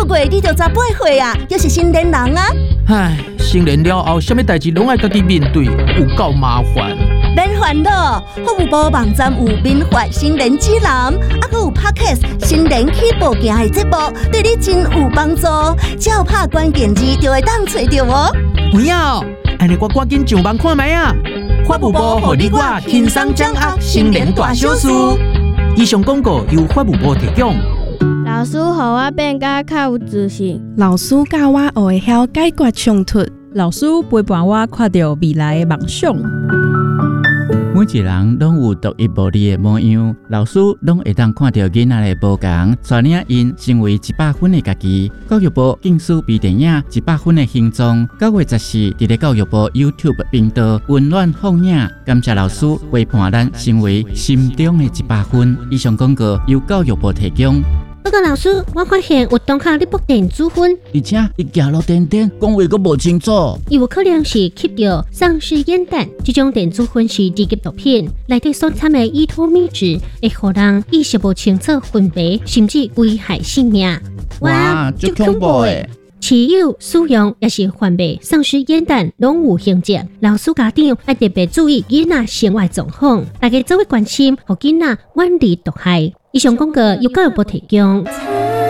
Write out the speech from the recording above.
个月你就十8岁啊，就是成年人啊。 唉，成年了后，什么代志拢爱家己面对，有够麻烦。 免烦恼，服务部网站有民法成年指南，还有 Podcast 成年起步行的节目，对你真有帮助。只要拍关键字就会当找到哦。 有影哦，安尼我赶紧上网看卖啊！法务部互你我轻松掌握成年大小事。以上广告由法务部提供。 老师，互我变甲较有自信。 老师教我学会晓解决冲突。 老师陪伴我看到未来的梦想。 每一人拢有独一无二的模样，老师拢会当看到囡仔的不同，带领因成为100分的家己。教育部竞选微电影100分的形状，9月14日，伫咧教育部 YouTube 频道温暖放映。感谢老师陪伴咱成为心中的100分。以上广告由教育部提供。 报告老师，我发现有同学咧报电子分， 而且伊行路颠颠，讲话阁无清楚。 有可能是吸到丧尸烟弹，这种电子分是二级毒品，内底所掺的依托米质会互人意识无清楚分别，甚至危害性命。 哇，足恐怖的！ 持有、使用也是贩卖丧尸烟弹，拢有刑责。老师家长要特别注意囡仔生活状况，大家做伙关心，互囡仔远离毒害。以上广告由教育部提供。